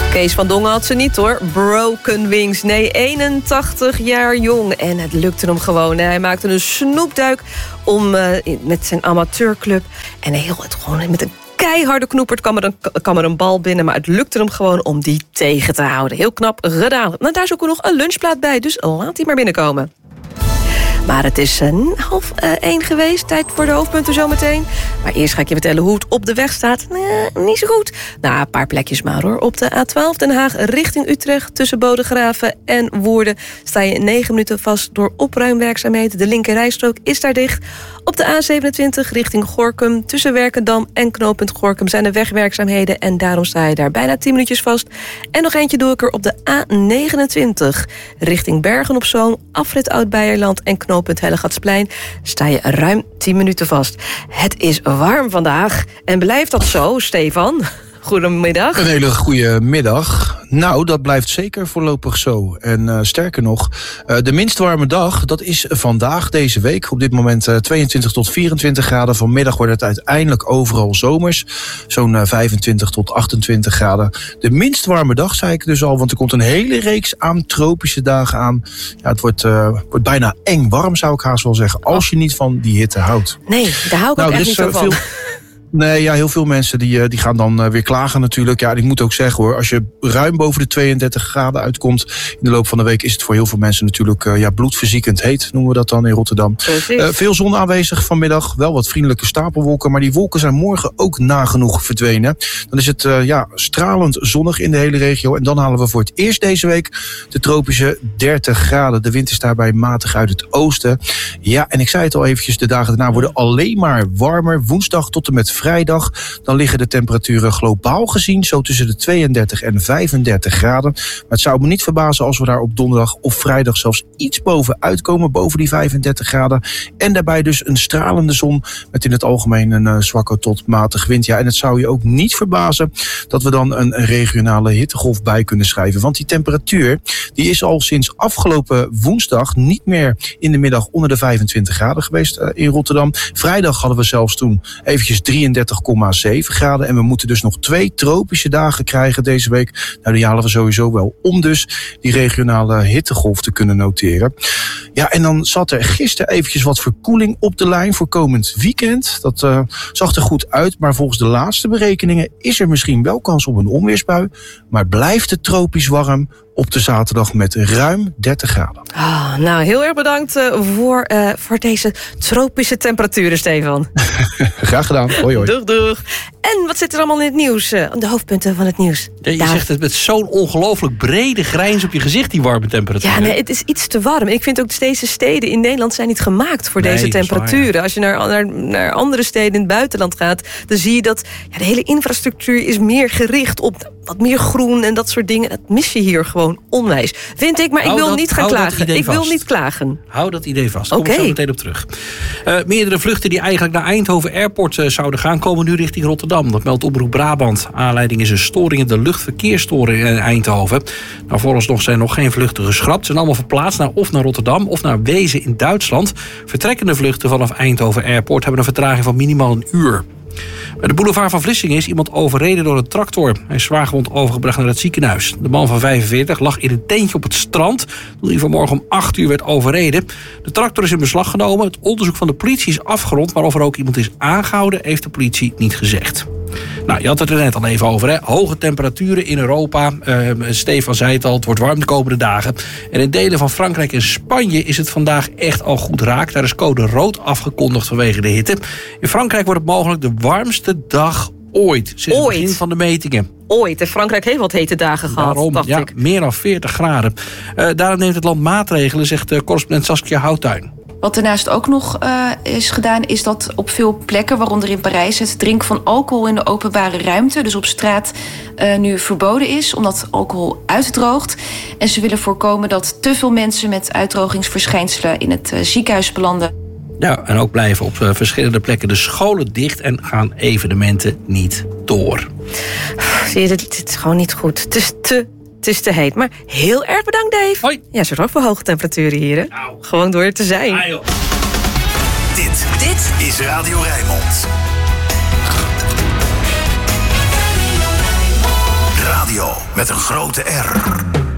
Kees van Dongen had ze niet hoor. Broken Wings. Nee, 81 jaar jong. En het lukte hem gewoon. Hij maakte een snoepduik met zijn amateurclub. En gewoon met een keiharde knoepert kwam er een bal binnen. Maar het lukte hem gewoon om die tegen te houden. Heel knap gedaan. Nou, daar is ook nog een lunchplaat bij. Dus laat die maar binnenkomen. Maar het is 12:30 geweest. Tijd voor de hoofdpunten zometeen. Maar eerst ga ik je vertellen hoe het op de weg staat. Nee, niet zo goed. Nou, een paar plekjes maar hoor. Op de A12 Den Haag richting Utrecht tussen Bodegraven en Woerden sta je 9 minuten vast door opruimwerkzaamheden. De linkerrijstrook is daar dicht. Op de A27 richting Gorinchem tussen Werkendam en knooppunt Gorinchem zijn er wegwerkzaamheden en daarom sta je daar bijna 10 minuutjes vast. En nog eentje doe ik er op de A29 richting Bergen op Zoom, afrit Oud-Beierland en knooppunt Hellegatsplein sta je ruim 10 minuten vast. Het is warm vandaag en blijft dat zo, Stefan? Goedemiddag. Een hele goede middag. Nou, dat blijft zeker voorlopig zo. En sterker nog, de minst warme dag, dat is vandaag, deze week. Op dit moment 22 tot 24 graden. Vanmiddag wordt het uiteindelijk overal zomers. Zo'n 25 tot 28 graden. De minst warme dag, zei ik dus al, want er komt een hele reeks aan tropische dagen aan. Ja, het wordt bijna eng warm, zou ik haast wel zeggen. Als je niet van die hitte houdt. Nee, daar hou ik ook echt niet zo van. Nee, ja, heel veel mensen die gaan dan weer klagen natuurlijk. Ja, en ik moet ook zeggen hoor, als je ruim boven de 32 graden uitkomt in de loop van de week, is het voor heel veel mensen natuurlijk bloedverziekend heet, noemen we dat dan in Rotterdam. Veel zon aanwezig vanmiddag, wel wat vriendelijke stapelwolken, maar die wolken zijn morgen ook nagenoeg verdwenen. Dan is het stralend zonnig in de hele regio en dan halen we voor het eerst deze week de tropische 30 graden. De wind is daarbij matig uit het oosten. Ja, en ik zei het al eventjes, de dagen daarna worden alleen maar warmer. Woensdag tot en met vrijdag, dan liggen de temperaturen globaal gezien zo tussen de 32 en 35 graden. Maar het zou me niet verbazen als we daar op donderdag of vrijdag zelfs iets boven uitkomen, boven die 35 graden. En daarbij dus een stralende zon met in het algemeen een zwakke tot matige wind. Ja, en het zou je ook niet verbazen dat we dan een regionale hittegolf bij kunnen schrijven. Want die temperatuur die is al sinds afgelopen woensdag niet meer in de middag onder de 25 graden geweest in Rotterdam. Vrijdag hadden we zelfs toen eventjes 33,7 graden. En we moeten dus nog 2 tropische dagen krijgen deze week. Nou, die halen we sowieso wel om dus die regionale hittegolf te kunnen noteren. Ja, en dan zat er gisteren eventjes wat verkoeling op de lijn voor komend weekend. Dat zag er goed uit, maar volgens de laatste berekeningen is er misschien wel kans op een onweersbui. Maar blijft het tropisch warm op de zaterdag met ruim 30 graden. Oh, nou, heel erg bedankt voor deze tropische temperaturen, Stefan. Graag gedaan. Hoi, hoi. Doeg, doeg. En wat zit er allemaal in het nieuws? De hoofdpunten van het nieuws. Ja, je zegt het met zo'n ongelooflijk brede grijns op je gezicht, die warme temperatuur. Ja, nee, het is iets te warm. Ik vind ook deze steden in Nederland zijn niet gemaakt voor deze temperaturen. Waar, ja. Als je naar andere steden in het buitenland gaat, dan zie je dat de hele infrastructuur is meer gericht op wat meer groen en dat soort dingen. Dat mis je hier gewoon onwijs. Vind ik, maar ik wil niet gaan klagen. Ik wil niet klagen. Hou dat idee vast. Kom ik zo meteen op terug. Meerdere vluchten die eigenlijk naar Eindhoven Airport zouden gaan, komen nu richting Rotterdam. Dat meldt Omroep Brabant. Aanleiding is een storing in de luchtverkeersstoring in Eindhoven. Nou, vooralsnog zijn nog geen vluchten geschrapt. Ze zijn allemaal verplaatst naar Rotterdam of naar Wezen in Duitsland. Vertrekkende vluchten vanaf Eindhoven Airport hebben een vertraging van minimaal een uur. Bij de boulevard van Vlissingen is iemand overreden door een tractor. Hij is zwaargewond overgebracht naar het ziekenhuis. De man van 45 lag in een tentje op het strand toen hij vanmorgen om 8 uur werd overreden. De tractor is in beslag genomen. Het onderzoek van de politie is afgerond, maar of er ook iemand is aangehouden heeft de politie niet gezegd. Nou, je had het er net al even over, hè? Hoge temperaturen in Europa. Stefan zei het al, het wordt warm de komende dagen. En in delen van Frankrijk en Spanje is het vandaag echt al goed raak. Daar is code rood afgekondigd vanwege de hitte. In Frankrijk wordt het mogelijk de warmste dag ooit. Sinds het begin van de metingen. Ooit. En Frankrijk heeft wat hete dagen gehad, dacht ik. Meer dan 40 graden. Daarom neemt het land maatregelen, zegt correspondent Saskia Houttuin. Wat daarnaast ook nog is gedaan, is dat op veel plekken, waaronder in Parijs, het drinken van alcohol in de openbare ruimte, dus op straat, nu verboden is, omdat alcohol uitdroogt. En ze willen voorkomen dat te veel mensen met uitdrogingsverschijnselen in het ziekenhuis belanden. Ja, en ook blijven op verschillende plekken de scholen dicht en gaan evenementen niet door. Zie je, dit is gewoon niet goed. Het is te heet. Maar heel erg bedankt, Dave. Hoi. Ja, zorg ook voor hoge temperaturen hier, hè? Nou. Gewoon door te zijn. Ah, joh. Dit is Radio Rijnmond. Radio Radio met een grote R.